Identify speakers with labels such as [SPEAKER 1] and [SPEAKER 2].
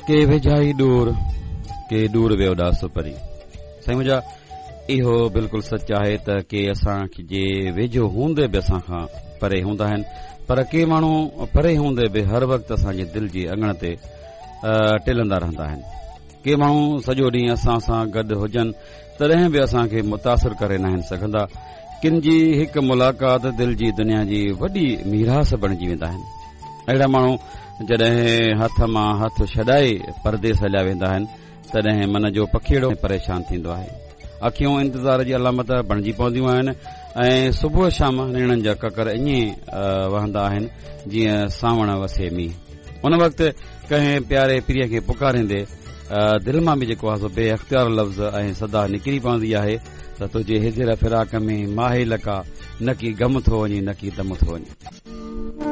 [SPEAKER 1] के वेझाई दूर के दूर वियो ॾासो परी। साईं मुंहिंजा इहो बिल्कुलु सच आहे त के असां जे वेझो हूंदे बि असां खां परे हूंदा आहिनि, पर के माण्हू परे हूंदे बि हर वक़्तु असांजे दिलि जी अङण ते टिलंदा रहंदा आहिनि। के माण्हू सॼो ॾींहुं असां सां गॾु हुजनि तॾहिं बि असांखे मुतासिर करे न आहिनि सघंदा। किन जी हिकु मुलाक़ात दिलि जी दुनिया जी वॾी मीरास बणिजी वेंदा आहिनि। अहिड़ा माण्हू जॾहिं हथ मां हथ छॾाए परदेस हलिया वेंदा आहिनि तॾहिं मन जो पखीड़ो परेशान थींदो आहे। अखियूं इंतज़ार जी अलामत बणिजी पवंदियूं आहिनि ऐं सुबुह शाम निणनि जा ककर ईअं वहंदा आहिनि जीअं सावण वसे मींहुं। उन वक़्तु कंहिं प्यारे पीरीअ खे पुकारींदे दिलि मां बि जेको आहे सो बे अख़्तियार लफ़्ज़ ऐं सदा निकिरी पवंदी आहे त तुंहिंजे हिजर फिराक में माहे लका न की गम थो वञे न की दम थो वञे।